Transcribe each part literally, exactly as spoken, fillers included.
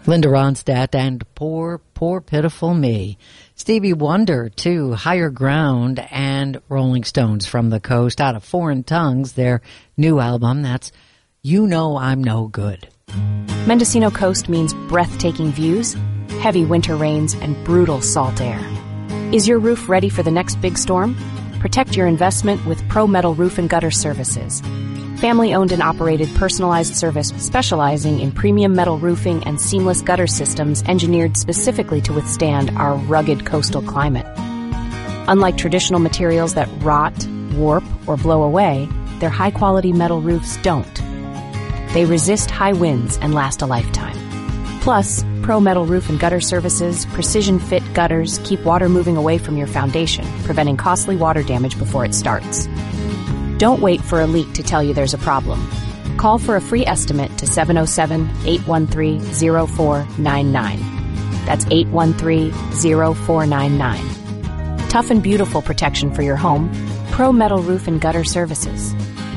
Linda Ronstadt and Poor, Poor Pitiful Me. Stevie Wonder, too, Higher Ground, and Rolling Stones from the Coast out of Foreign Tongues, their new album. That's You Know I'm No Good. Mendocino Coast means breathtaking views, heavy winter rains, and brutal salt air. Is your roof ready for the next big storm? Protect your investment with Pro Metal Roof and Gutter Services. Family-owned and operated personalized service specializing in premium metal roofing and seamless gutter systems engineered specifically to withstand our rugged coastal climate. Unlike traditional materials that rot, warp, or blow away, their high-quality metal roofs don't. They resist high winds and last a lifetime. Plus, Pro Metal Roof and Gutter Services precision-fit gutters keep water moving away from your foundation, preventing costly water damage before it starts. Don't wait for a leak to tell you there's a problem. Call for a free estimate to seven oh seven, eight one three, oh four nine nine. That's eight one three, oh four nine nine. Tough and beautiful protection for your home. Pro Metal Roof and Gutter Services.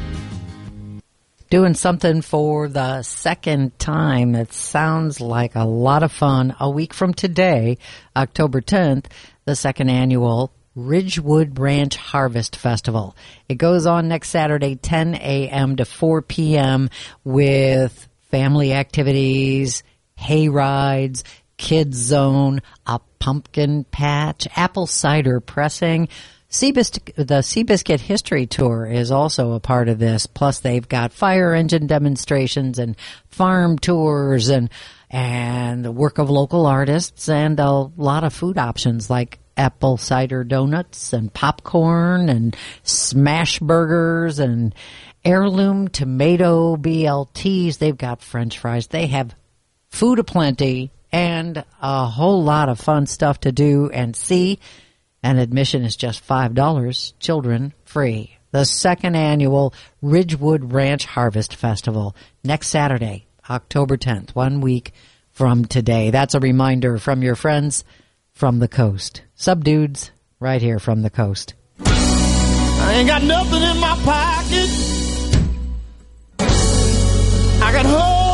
Doing something for the second time. It sounds like a lot of fun. A week from today, October tenth, the second annual Ridgewood Branch Harvest Festival. It goes on next Saturday, ten a.m. to four p.m. with family activities, hay rides, kids zone, a pumpkin patch, apple cider pressing. Seabiscuit, the Seabiscuit History Tour is also a part of this. Plus, they've got fire engine demonstrations and farm tours and and the work of local artists and a lot of food options like apple cider donuts and popcorn and smash burgers and heirloom tomato B L Ts. They've got French fries. They have food aplenty and a whole lot of fun stuff to do and see. And admission is just five dollars, children free. The second annual Ridgewood Ranch Harvest Festival next Saturday, October tenth, one week from today. That's a reminder from your friends from the coast. Subdudes right here from the coast. I ain't got nothing in my pocket. I got holes